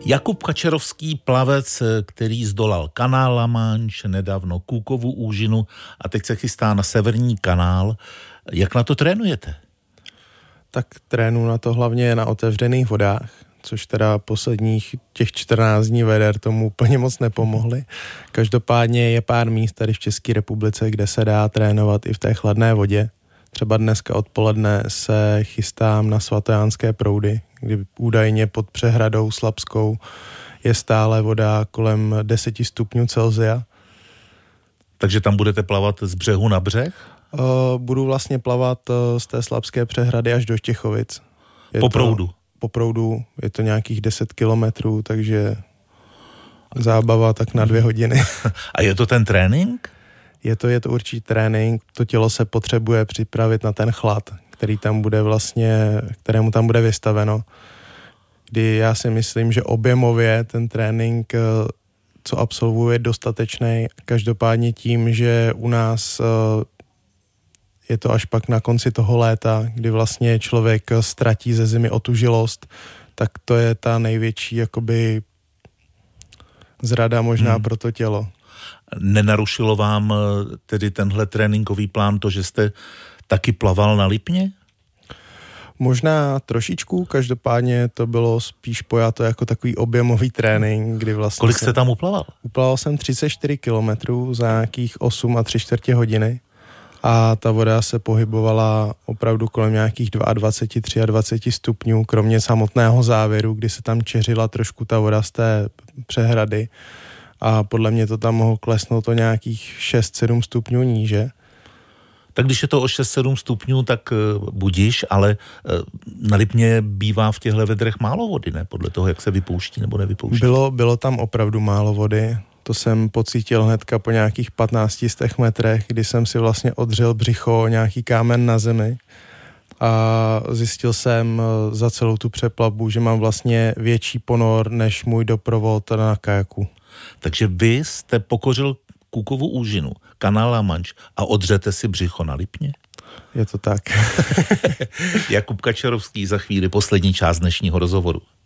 Jakub Kačerovský, plavec, který zdolal kanál La Manche, nedávno Cookovu úžinu a teď se chystá na Severní kanál. Jak na to trénujete? Tak trénu na to hlavně na otevřených vodách, což teda posledních těch 14 dní veder tomu úplně moc nepomohly. Každopádně je pár míst tady v České republice, kde se dá trénovat i v té chladné vodě. Třeba dneska odpoledne se chystám na Svatojánské proudy, kdy údajně pod přehradou Slabskou je stále voda kolem 10 stupňů Celsia. Takže tam budete plavat z břehu na břeh? Budu vlastně plavat z té Slabské přehrady až do Štěchovic. Po proudu? Po proudu, je to nějakých 10 kilometrů, takže zábava tak na 2 hodiny. A je to ten trénink? Je to určitý trénink, to tělo se potřebuje připravit na ten chlad, kterému tam bude vystaveno. Kdy já si myslím, že objemově ten trénink, co absolvuje, je dostatečný. Každopádně tím, že u nás je to až pak na konci toho léta, kdy vlastně člověk ztratí ze zimy otužilost, tak to je ta největší jakoby zrada možná pro to tělo. Nenarušilo vám tedy tenhle tréninkový plán to, že jste taky plaval na Lipně? Možná trošičku, každopádně to bylo spíš pojato jako takový objemový trénink, kdy vlastně... Kolik jste tam uplaval? Uplaval jsem 34 kilometrů za nějakých 8 3/4 hodiny a ta voda se pohybovala opravdu kolem nějakých 22, 23 stupňů, kromě samotného závěru, kdy se tam čeřila trošku ta voda z té přehrady. A podle mě to tam mohlo klesnout o nějakých 6-7 stupňů níže. Tak když je to o 6-7 stupňů, tak budíš, ale na Lipně bývá v těchto vedrech málo vody, ne? Podle toho, jak se vypouští nebo nevypouští. Bylo tam opravdu málo vody. To jsem pocítil hnedka po nějakých 15 metrech, kdy jsem si vlastně odřel břicho, nějaký kámen na zemi. A zjistil jsem za celou tu přeplavbu, že mám vlastně větší ponor než můj doprovod na kajaku. Takže vy jste pokořil Cookovu úžinu, kanál La Manche a odřete si břicho na Lipně? Je to tak. Jakub Kačerovský, za chvíli poslední část dnešního rozhovoru.